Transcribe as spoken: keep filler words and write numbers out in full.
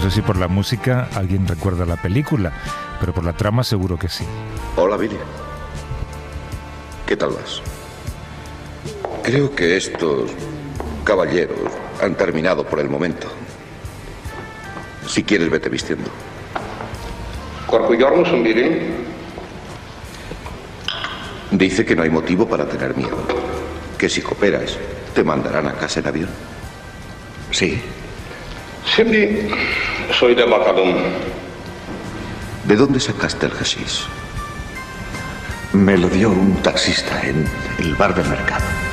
sé si por la música alguien recuerda la película, pero por la trama seguro que sí. Hola, Billy. ¿Qué tal vas? Creo que estos caballeros han terminado por el momento. Si quieres, vete vistiendo. Dice que no hay motivo para tener miedo. Que si cooperas, te mandarán a casa en avión. Sí. Siempre soy de Bacadón. ¿De dónde sacaste el hashish? Me lo dio un taxista en el bar del mercado.